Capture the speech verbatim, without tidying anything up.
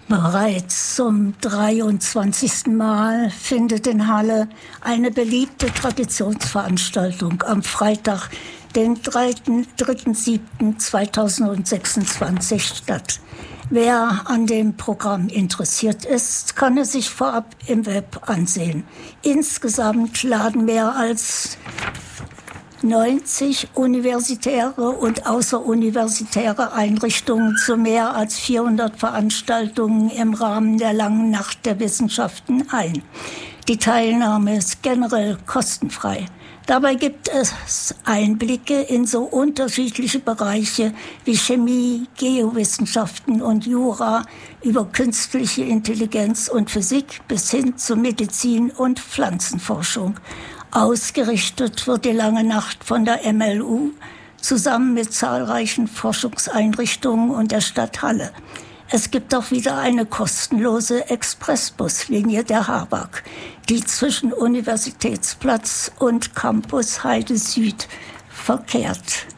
Bereits zum dreiundzwanzigsten Mal findet in Halle eine beliebte Traditionsveranstaltung am Freitag, den dritten siebten zweitausendsechsundzwanzig statt. Wer an dem Programm interessiert ist, kann es sich vorab im Web ansehen. Insgesamt laden mehr als neunzig universitäre und außeruniversitäre Einrichtungen zu mehr als vierhundert Veranstaltungen im Rahmen der Langen Nacht der Wissenschaften ein. Die Teilnahme ist generell kostenfrei. Dabei gibt es Einblicke in so unterschiedliche Bereiche wie Chemie, Geowissenschaften und Jura, über künstliche Intelligenz und Physik bis hin zu Medizin und Pflanzenforschung. Ausgerichtet wird die Lange Nacht von der M L U zusammen mit zahlreichen Forschungseinrichtungen und der Stadt Halle. Es gibt auch wieder eine kostenlose Expressbuslinie der HABAG, die zwischen Universitätsplatz und Campus Heide Süd verkehrt.